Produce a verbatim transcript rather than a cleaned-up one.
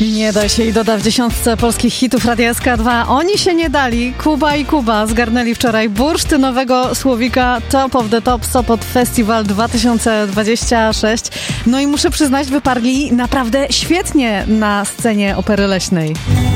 Nie da się i doda w dziesiątce polskich hitów Radia S K dwa. Oni się nie dali. Kuba i Kuba zgarnęli wczoraj bursztynowego słowika Top of the Top Sopot Festival dwa tysiące dwudziesty szósty. No i muszę przyznać, wyparli naprawdę świetnie na scenie Opery Leśnej.